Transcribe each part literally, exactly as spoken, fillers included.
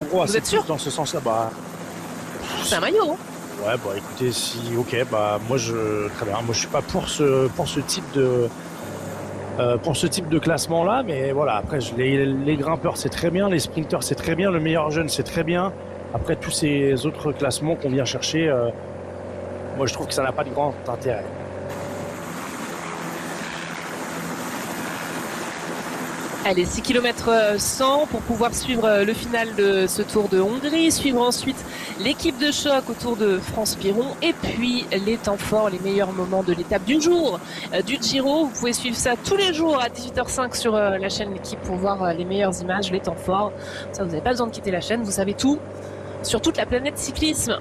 Oh, Vous êtes sûr dans ce sens-là, bah. C'est un maillot. Hein. Ouais, bah écoutez, si, ok, bah moi je, très bien, moi je suis pas pour ce, pour ce type de, euh, pour ce type de classement-là, mais voilà. Après, je, les, les grimpeurs c'est très bien, les sprinters c'est très bien, le meilleur jeune c'est très bien. Après tous ces autres classements qu'on vient chercher, euh, moi je trouve que ça n'a pas de grand intérêt. Allez, six kilomètres cent pour pouvoir suivre le final de ce Tour de Hongrie, suivre ensuite l'équipe de choc au Tour de France-Piron et puis les temps forts, les meilleurs moments de l'étape du jour du Giro. Vous pouvez suivre ça tous les jours à dix-huit heures cinq sur la chaîne L'équipe pour voir les meilleures images, les temps forts. Ça, vous n'avez pas besoin de quitter la chaîne, vous savez tout sur toute la planète cyclisme.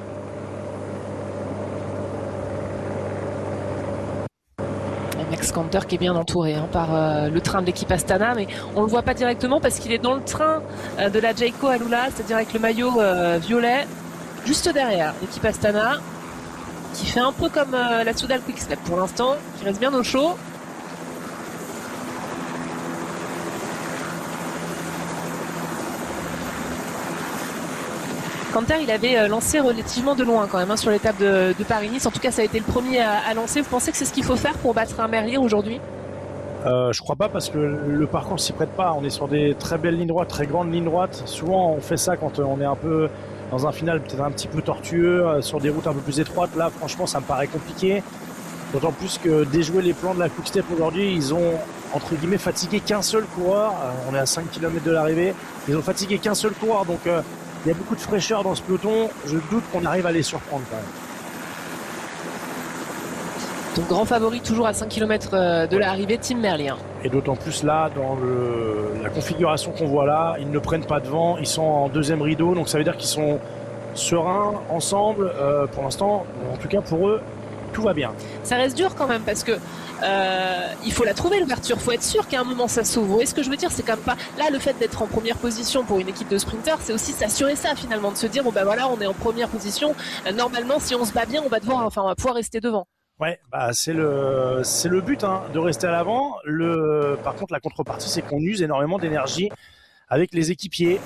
Max Kanter qui est bien entouré hein, par euh, le train de l'équipe Astana, mais on le voit pas directement parce qu'il est dans le train euh, de la Jayco Alula, c'est-à-dire avec le maillot euh, violet, juste derrière l'équipe Astana, qui fait un peu comme euh, la Soudal Quick-Step pour l'instant, qui reste bien au chaud. Kanter, il avait lancé relativement de loin quand même hein, sur l'étape de, de Paris-Nice. En tout cas, ça a été le premier à, à lancer. Vous pensez que c'est ce qu'il faut faire pour battre un Merlier aujourd'hui ? Euh, je crois pas parce que le parcours s'y prête pas. On est sur des très belles lignes droites, très grandes lignes droites. Souvent, on fait ça quand on est un peu dans un final peut-être un petit peu tortueux, sur des routes un peu plus étroites. Là, franchement, ça me paraît compliqué. D'autant plus que déjouer les plans de la Quick-Step aujourd'hui, ils ont entre guillemets fatigué qu'un seul coureur. Euh, on est à cinq kilomètres de l'arrivée. Ils ont fatigué qu'un seul coureur, donc euh, il y a beaucoup de fraîcheur dans ce peloton. Je doute qu'on arrive à les surprendre quand même. Donc grand favori toujours à cinq kilomètres de l'arrivée, Tim Merlier. Et d'autant plus là, dans le, la configuration qu'on voit là, ils ne prennent pas de vent, ils sont en deuxième rideau, donc ça veut dire qu'ils sont sereins ensemble. Euh, pour l'instant, en tout cas pour eux, tout va bien. Ça reste dur quand même parce que euh, il faut la trouver l'ouverture, il faut être sûr qu'à un moment ça s'ouvre. Et ce que je veux dire, c'est quand même pas là le fait d'être en première position pour une équipe de sprinters, c'est aussi s'assurer ça finalement, de se dire bon ben voilà, on est en première position. Euh, normalement, si on se bat bien, on va devoir, enfin, on va pouvoir rester devant. Ouais, bah c'est le c'est le but hein, de rester à l'avant. Le par contre la contrepartie c'est qu'on use énormément d'énergie avec les équipiers.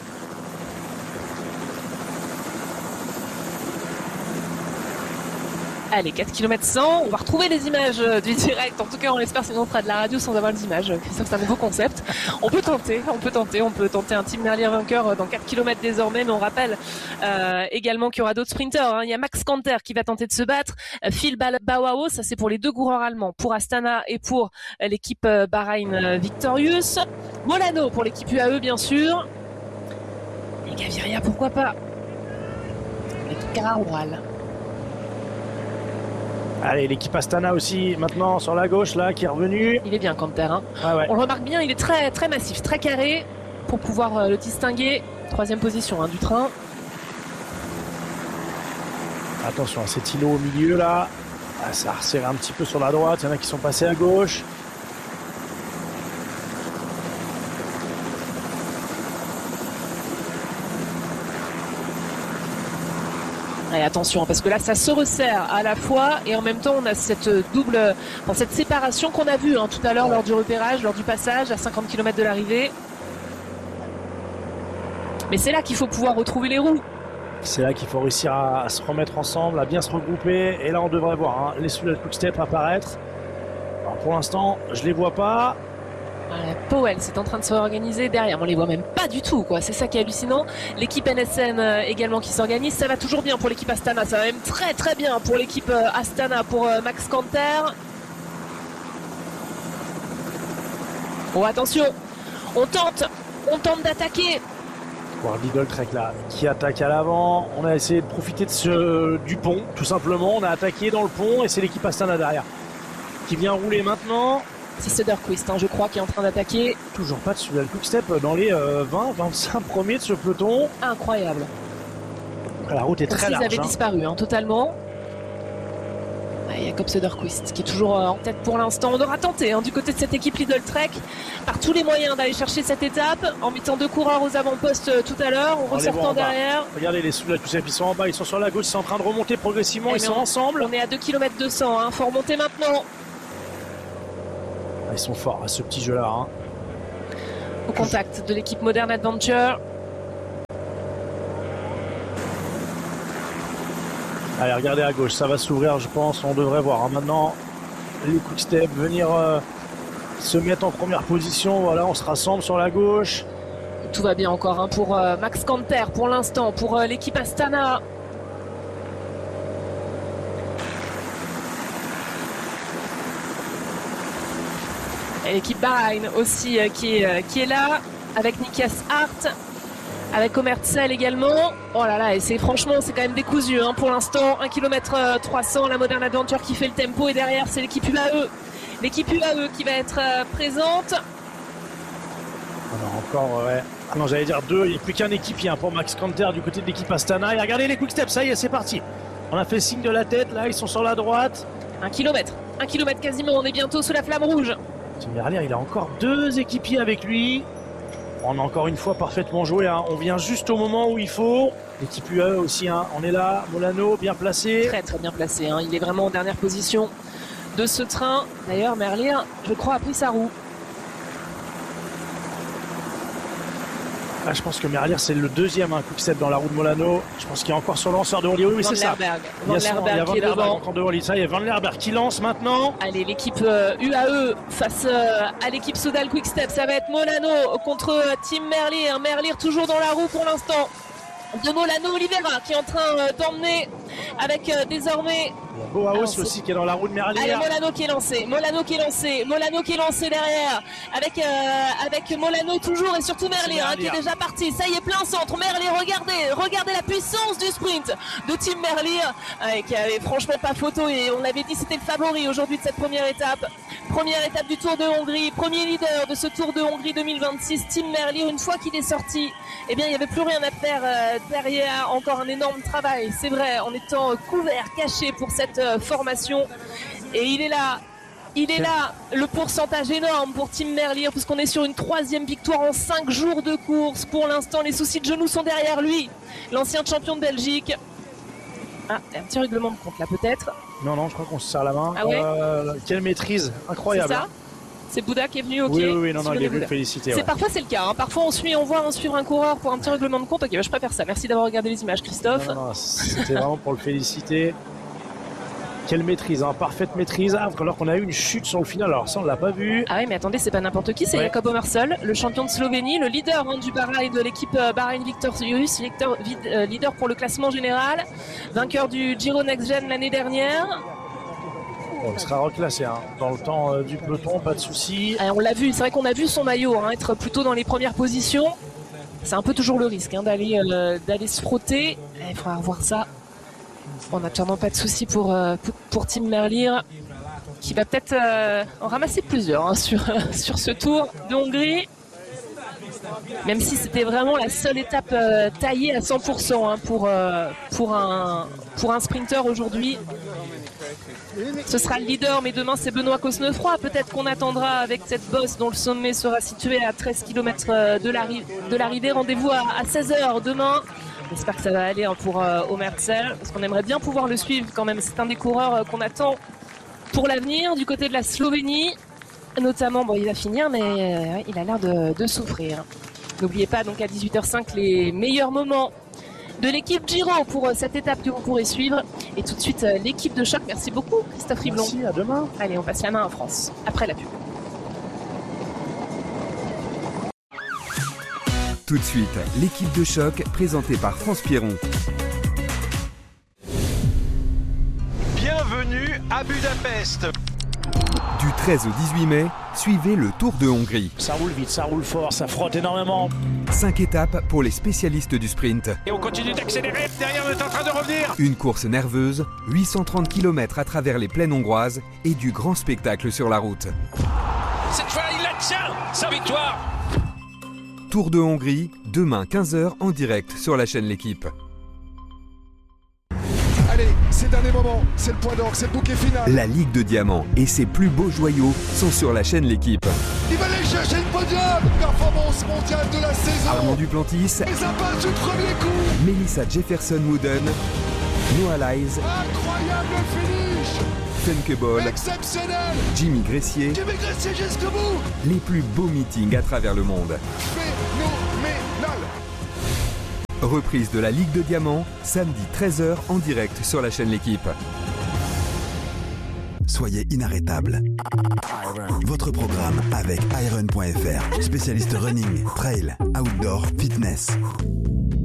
Allez, quatre kilomètres cent, on va retrouver les images du direct, en tout cas on l'espère, sinon on fera de la radio sans avoir les images. Christophe, c'est un nouveau concept. On peut tenter, on peut tenter, on peut tenter un Tim Merlier vainqueur dans quatre kilomètres désormais, mais on rappelle euh, également qu'il y aura d'autres sprinters. Hein. Il y a Max Kanter qui va tenter de se battre, Phil Bauhaus, ça c'est pour les deux coureurs allemands, pour Astana et pour l'équipe Bahreïn Victorious. Molano pour l'équipe U A E bien sûr. Et Gaviria, pourquoi pas. L'équipe Cara-Ural. Allez, l'équipe Astana aussi, maintenant sur la gauche, là, qui est revenue. Il est bien, Kanter. Hein. Ah ouais. On le remarque bien, il est très, très massif, très carré pour pouvoir euh, le distinguer. Troisième position hein, du train. Attention à cet îlot au milieu, là. Ah, ça a resserré un petit peu sur la droite. Il y en a qui sont passés à gauche. Et attention, parce que là, ça se resserre à la fois et en même temps, on a cette double, enfin, cette séparation qu'on a vue hein, tout à l'heure lors du repérage, lors du passage à cinquante kilomètres de l'arrivée. Mais c'est là qu'il faut pouvoir retrouver les roues. C'est là qu'il faut réussir à, à se remettre ensemble, à bien se regrouper. Et là, on devrait voir hein, les Soudal Quick-Step apparaître. Alors, pour l'instant, je les vois pas. Euh, Powell c'est en train de se réorganiser derrière, on les voit même pas du tout quoi, c'est ça qui est hallucinant. L'équipe N S N euh, également qui s'organise, ça va toujours bien pour l'équipe Astana, ça va même très très bien pour l'équipe euh, Astana, pour euh, Max Kanter. Bon attention, on tente, on tente d'attaquer. Voir Lidl Trek là, qui attaque à l'avant. On a essayé de profiter de ce, du pont, tout simplement. On a attaqué dans le pont et c'est l'équipe Astana derrière qui vient rouler maintenant. C'est Söderqvist, hein, je crois, qui est en train d'attaquer. Toujours pas de Soudal Quick-Step dans les euh, vingt vingt-cinq premiers de ce peloton. Incroyable. La route est très large. Ils avaient hein. disparu, hein, totalement. Il y a Jakob Söderqvist qui est toujours euh, en tête pour l'instant. On aura tenté hein, du côté de cette équipe Lidl Trek par tous les moyens d'aller chercher cette étape en mettant deux coureurs aux avant-postes euh, tout à l'heure, en ressortant derrière. Regardez les Soudal Quick-Step, ils sont en bas, ils sont sur la gauche, ils sont en train de remonter progressivement, Et ils sont on, ensemble. On est à deux kilomètres deux cents, hein, faut remonter maintenant. Ils sont forts à ce petit jeu-là. Hein. Au contact de l'équipe Modern Adventure. Allez, regardez à gauche, ça va s'ouvrir, je pense. On devrait voir hein. Maintenant les Quick-Step venir euh, se mettre en première position. Voilà, on se rassemble sur la gauche. Tout va bien encore hein, pour euh, Max Canter pour l'instant, pour euh, l'équipe Astana. Et l'équipe Bahreïn aussi euh, qui, est, euh, qui est là, avec Nikias Hart, avec Omertsel également. Oh là là, et c'est franchement, c'est quand même décousu hein, pour l'instant. un kilomètre trois cents, la Modern Adventure qui fait le tempo, et derrière c'est l'équipe U A E. L'équipe U A E qui va être euh, présente. Alors encore, ouais. Ah non, j'allais dire deux, il n'y a plus qu'un équipier hein, pour Max Canter du côté de l'équipe Astana. Et regardez les quick-steps, ça y est, c'est parti. On a fait signe de la tête, là, ils sont sur la droite. Un kilomètre, un kilomètre quasiment, on est bientôt sous la flamme rouge. Tim Merlier, il a encore deux équipiers avec lui. On a encore une fois parfaitement joué, hein. On vient juste au moment où il faut. L'équipe U A E aussi, hein. On est là, Molano, bien placé. Très très bien placé, hein. Il est vraiment en dernière position de ce train. D'ailleurs, Merlier, je crois, a pris sa roue. Ah, je pense que Merlier, c'est le deuxième hein, quick-step dans la roue de Molano. Je pense qu'il est encore sur le lanceur de Holly. Oui, oui, c'est ça. Van Lerberg qui est devant. Encore de Holly. Ça, il y a Van Lerberg qui lance maintenant. Allez, l'équipe euh, U A E face euh, à l'équipe Soudal Quick-Step. Ça va être Molano contre euh, Tim Merlier. Merlier toujours dans la roue pour l'instant. De Molano Oliveira qui est en train euh, d'emmener avec euh, désormais... Boaos aussi qui est dans la roue de Merlier. Allez, Molano qui est lancé, Molano qui est lancé, Molano qui est lancé derrière, avec, euh, avec Molano toujours et surtout Merlier, hein, qui est déjà parti. Ça y est, plein centre. Merlier, regardez, regardez la puissance du sprint de Tim Merlier, euh, qui avait franchement pas photo, et on l'avait dit, c'était le favori aujourd'hui de cette première étape. Première étape du Tour de Hongrie, premier leader de ce Tour de Hongrie deux mille vingt-six, Tim Merlier. Une fois qu'il est sorti, eh bien, il n'y avait plus rien à faire euh, derrière. Encore un énorme travail, c'est vrai, en étant euh, couvert, caché pour cette euh, formation. Et il est là, il est là, le pourcentage énorme pour Tim Merlier, puisqu'on est sur une troisième victoire en cinq jours de course. Pour l'instant, les soucis de genoux sont derrière lui, l'ancien champion de Belgique. Ah, un petit règlement de compte là peut-être. Non, non, je crois qu'on se serre la main. Ah ouais euh, quelle maîtrise, incroyable. C'est ça. C'est Bouddha qui est venu, ok. Oui, oui, oui, non, non, il est venu féliciter. C'est ouais. Parfois c'est le cas. Hein. Parfois on suit, on voit on suivre un coureur pour un petit règlement de compte. Ok, bah, je préfère ça. Merci d'avoir regardé les images, Christophe. Non, non, non, c'était vraiment pour le féliciter. Quelle maîtrise, hein, parfaite maîtrise. Ah, alors qu'on a eu une chute sur le final, alors ça on l'a pas vu. Ah oui, mais attendez, c'est pas n'importe qui, c'est ouais. Jakob Omersel, le champion de Slovénie, le leader hein, du Bahreïn, de l'équipe euh, Bahreïn Victorious, leader, euh, leader pour le classement général, vainqueur du Giro Next Gen l'année dernière. Bon, il sera reclassé hein, dans le temps euh, du peloton, pas de souci. Ah, on l'a vu, c'est vrai qu'on a vu son maillot hein, être plutôt dans les premières positions. C'est un peu toujours le risque hein, d'aller euh, d'aller se frotter. Il faudra revoir ça. En attendant, pas de souci pour, euh, pour, pour Tim Merlier, qui va peut-être euh, en ramasser plusieurs hein, sur, sur ce Tour de Hongrie. Même si c'était vraiment la seule étape euh, taillée à cent pour cent hein, pour, euh, pour, un, pour un sprinter aujourd'hui. Ce sera le leader, mais demain c'est Benoît Cosnefroy. Peut-être qu'on attendra avec cette bosse dont le sommet sera situé à treize kilomètres de l'arrivée. Rendez-vous à, à seize heures demain. J'espère que ça va aller hein, pour euh, Omertsel, parce qu'on aimerait bien pouvoir le suivre quand même. C'est un des coureurs euh, qu'on attend pour l'avenir du côté de la Slovénie. Notamment, bon, il va finir, mais euh, il a l'air de, de souffrir. N'oubliez pas donc à dix-huit heures cinq les meilleurs moments de l'équipe Giro pour euh, cette étape que vous pourrez suivre. Et tout de suite, euh, l'équipe de choc. Merci beaucoup, Christophe Riblon. Merci, à demain. Allez, on passe la main en France, après la pub. Tout de suite, l'équipe de choc présentée par France Pierron. Bienvenue à Budapest. Du treize au dix-huit mai, suivez le Tour de Hongrie. Ça roule vite, ça roule fort, ça frotte énormément. Cinq étapes pour les spécialistes du sprint. Et on continue d'accélérer, derrière on est en train de revenir. Une course nerveuse, huit cent trente kilomètres à travers les plaines hongroises et du grand spectacle sur la route. Cette fois il la tient, sa victoire. Tour de Hongrie, demain quinze heures en direct sur la chaîne L'Équipe. Allez, c'est le dernier moment, c'est le point d'orgue, c'est le bouquet final. La Ligue de Diamants et ses plus beaux joyaux sont sur la chaîne L'Équipe. Il va aller chercher le podium. Performance mondiale de la saison. Armand Duplantis, Les impasses du premier coup. Melissa Jefferson-Wooden, Noah Lyles, Incroyable finish. Femke Bol, Exceptionnel. Jimmy Gressier, Jimmy Gressier jusqu'au bout. les plus beaux meetings à travers le monde. Phénoménal. Reprise de la Ligue de Diamant, samedi treize heures en direct sur la chaîne L'Équipe. Soyez inarrêtable. Votre programme avec iron point f r, spécialiste running, trail, outdoor, fitness.